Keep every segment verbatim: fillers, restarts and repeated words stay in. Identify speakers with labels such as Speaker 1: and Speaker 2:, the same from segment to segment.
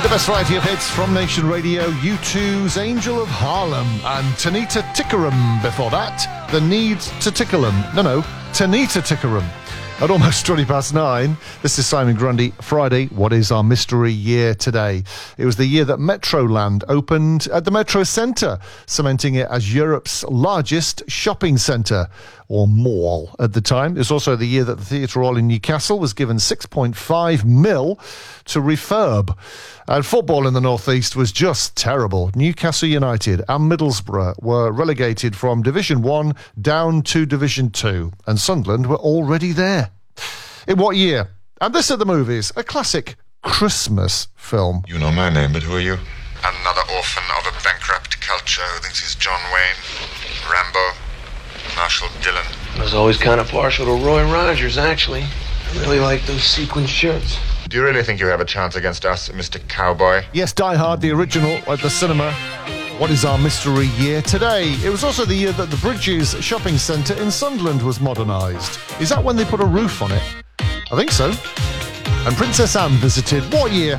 Speaker 1: The best variety of hits from Nation Radio, U two's Angel of Harlem and Tanita Tikaram before that. The Need to Tickle 'em. No, no, Tanita Tikaram. At almost twenty past nine, this is Simon Grundy. Friday, what is our mystery year today? It was the year that Metroland opened at the Metro Centre, cementing it as Europe's largest shopping centre, or mall at the time. It's also the year that the Theatre Royal in Newcastle was given six point five mil to refurb. And football in the North East was just terrible. Newcastle United and Middlesbrough were relegated from Division one down to Division two, and Sunderland were already there. In what year? And this at the movies, a classic Christmas film.
Speaker 2: You know my name, but who are you? Another orphan of a bankrupt culture who thinks he's John Wayne, Rambo, Marshall Dillon.
Speaker 3: I was always kind of partial to Roy Rogers, actually. I really like those sequin shirts.
Speaker 2: Do you really think you have a chance against us, Mister Cowboy?
Speaker 1: Yes, Die Hard, the original, at the cinema. What is our mystery year today? It was also the year that the Bridges shopping centre in Sunderland was modernised. Is that when they put a roof on it? I think so. And Princess Anne visited what year?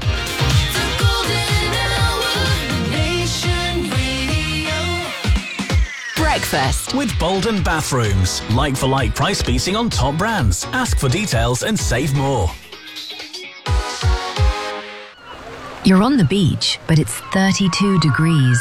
Speaker 4: Breakfast with Bolden Bathrooms. Like-for-like price beating on top brands. Ask for details and save more.
Speaker 5: You're on the beach, but it's thirty-two degrees.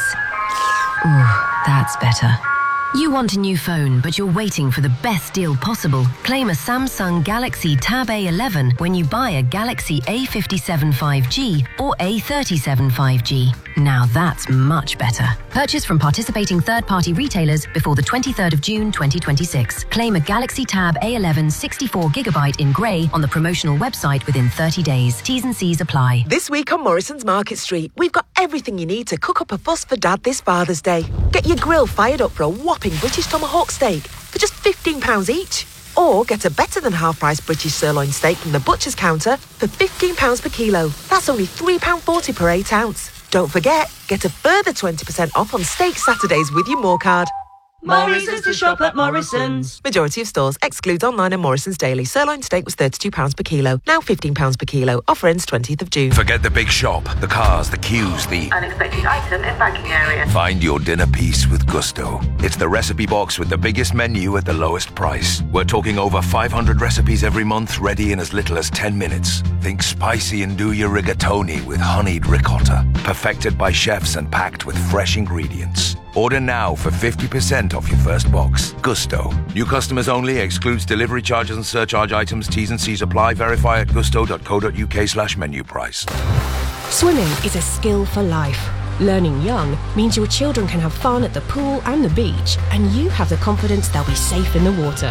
Speaker 5: Ooh, that's better. You want a new phone, but you're waiting for the best deal possible. Claim a Samsung Galaxy Tab A eleven when you buy a Galaxy A fifty-seven five G or A thirty-seven five G. Now that's much better. Purchase from participating third-party retailers before the twenty-third of June twenty twenty-six. Claim a Galaxy Tab A eleven sixty-four gigabyte in grey on the promotional website within thirty days. T's and C's apply.
Speaker 6: This week on Morrison's Market Street, we've got everything you need to cook up a fuss for Dad this Father's Day. Get your grill fired up for a whopping British tomahawk steak for just fifteen pounds each. Or get a better than half-price British sirloin steak from the butcher's counter for fifteen pounds per kilo. That's only three pounds forty per eight ounce. Don't forget, get a further twenty percent off on steak Saturdays with your More card.
Speaker 7: More reasons to shop at Morrison's.
Speaker 6: Majority of stores. Excludes online and Morrison's daily. Sirloin steak was thirty-two pounds per kilo. Now fifteen pounds per kilo. Offer ends twentieth of June.
Speaker 8: Forget the big shop, the cars, the queues, the
Speaker 7: unexpected item in banking area.
Speaker 8: Find your dinner piece with Gusto. It's the recipe box with the biggest menu at the lowest price. We're talking over five hundred recipes every month, ready in as little as ten minutes. Think spicy and do your rigatoni with honeyed ricotta. Perfected by chefs and packed with fresh ingredients. Order now for fifty percent off your first box. Gusto. New customers only. Excludes delivery charges and surcharge items. T's and C's apply. Verify at gusto.co.uk slash menu price.
Speaker 9: Swimming is a skill for life. Learning young means your children can have fun at the pool and the beach, and you have the confidence they'll be safe in the water.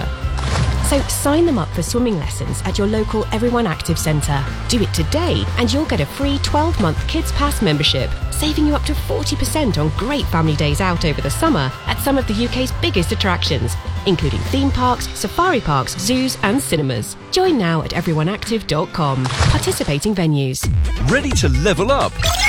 Speaker 9: So sign them up for swimming lessons at your local Everyone Active Centre. Do it today and you'll get a free twelve-month Kids Pass membership, saving you up to forty percent on great family days out over the summer at some of the U K's biggest attractions, including theme parks, safari parks, zoos and cinemas. Join now at everyone active dot com. Participating venues.
Speaker 10: Ready to level up?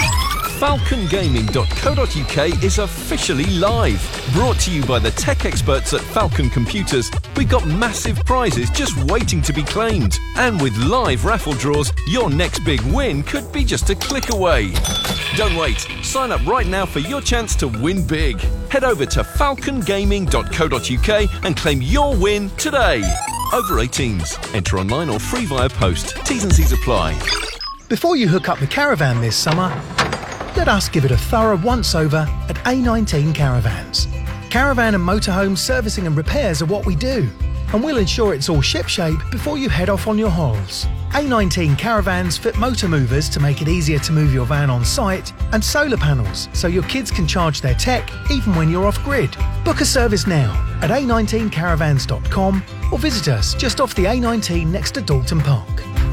Speaker 10: falcon gaming dot co dot uk is officially live. Brought to you by the tech experts at Falcon Computers, we've got massive prizes just waiting to be claimed. And with live raffle draws, your next big win could be just a click away. Don't wait. Sign up right now for your chance to win big. Head over to falcon gaming dot co dot uk and claim your win today. Over eighteens. Enter online or free via post. T's and C's apply.
Speaker 11: Before you hook up the caravan this summer, let us give it a thorough once-over at A nineteen Caravans. Caravan and motorhome servicing and repairs are what we do, and we'll ensure it's all shipshape before you head off on your holes. A nineteen Caravans fit motor movers to make it easier to move your van on site, and solar panels so your kids can charge their tech even when you're off-grid. Book a service now at a nineteen caravans dot com or visit us just off the A nineteen next to Dalton Park.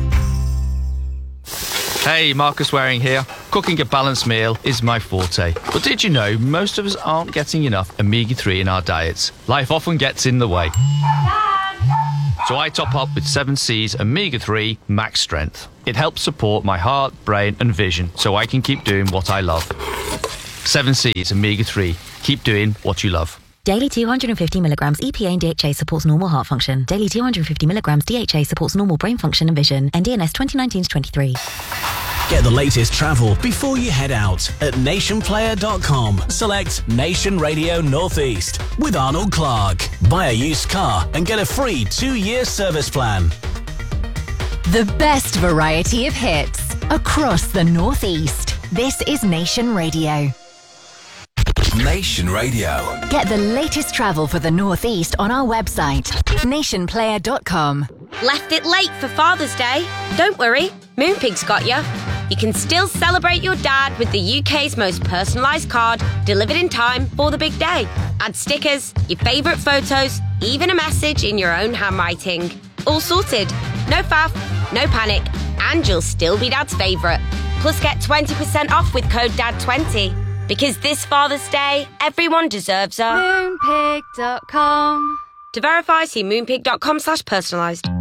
Speaker 12: Hey, Marcus Waring here. Cooking a balanced meal is my forte. But did you know most of us aren't getting enough omega three in our diets? Life often gets in the way. So I top up with seven C's omega three Max Strength. It helps support my heart, brain and vision so I can keep doing what I love. seven C's omega three. Keep doing what you love.
Speaker 13: Daily two hundred fifty milligrams E P A and D H A supports normal heart function. Daily two hundred fifty milligrams D H A supports normal brain function and vision. N D N S twenty nineteen to twenty-three.
Speaker 4: Get the latest travel before you head out at nation player dot com. Select Nation Radio Northeast with Arnold Clark. Buy a used car and get a free two-year service plan.
Speaker 14: The best variety of hits across the Northeast. This is Nation Radio.
Speaker 8: Nation Radio.
Speaker 14: Get the latest travel for the Northeast on our website, nation player dot com.
Speaker 15: Left it late for Father's Day? Don't worry, Moonpig's got you. You can still celebrate your dad with the U K's most personalised card, delivered in time for the big day. Add stickers, your favourite photos, even a message in your own handwriting. All sorted. No faff, no panic, and you'll still be Dad's favourite. Plus get twenty percent off with code dad twenty. Because this Father's Day, everyone deserves a...
Speaker 16: Moonpig dot com.
Speaker 15: To verify, see moonpig dot com slash personalised.